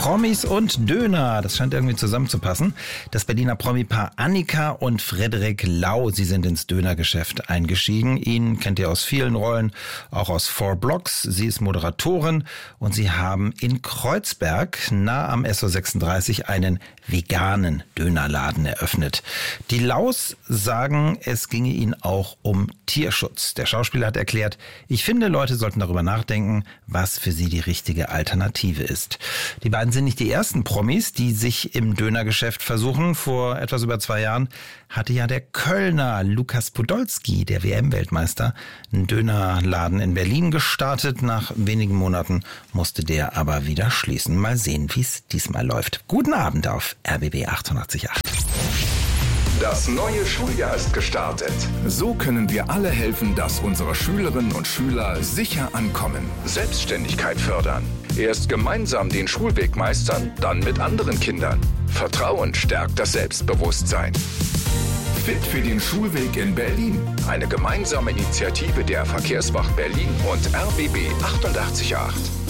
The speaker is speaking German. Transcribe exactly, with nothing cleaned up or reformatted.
Promis und Döner, das scheint irgendwie zusammenzupassen. Das Berliner Promi-Paar Annika und Frederik Lau, sie sind ins Dönergeschäft eingestiegen. Ihn kennt ihr aus vielen Rollen, auch aus Four Blocks. Sie ist Moderatorin und sie haben in Kreuzberg, nah am S O sechsunddreißig, einen veganen Dönerladen eröffnet. Die Laus sagen, es ginge ihnen auch um Tierschutz. Der Schauspieler hat erklärt, ich finde, Leute sollten darüber nachdenken, was für sie die richtige Alternative ist. Die beiden sind nicht die ersten Promis, die sich im Dönergeschäft versuchen. Vor etwas über zwei Jahren hatte ja der Kölner Lukas Podolski, der W M-Weltmeister, einen Dönerladen in Berlin gestartet. Nach wenigen Monaten musste der aber wieder schließen. Mal sehen, wie es diesmal läuft. Guten Abend auf R B B achtundachtzig Komma acht. Das neue Schuljahr ist gestartet. So können wir alle helfen, dass unsere Schülerinnen und Schüler sicher ankommen. Selbstständigkeit fördern. Erst gemeinsam den Schulweg meistern, dann mit anderen Kindern. Vertrauen stärkt das Selbstbewusstsein. Fit für den Schulweg in Berlin. Eine gemeinsame Initiative der Verkehrswacht Berlin und R B B achtundachtzig Komma acht.